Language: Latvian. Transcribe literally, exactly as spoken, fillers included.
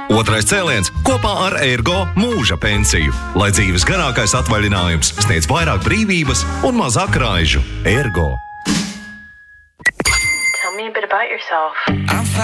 Otrais cēliens kopā ar Ergo mūža pensiju. Lai dzīves garākais atvaļinājums sniedz vairāk brīvības un mazāk raižu. Ergo. Tell me a bit about yourself.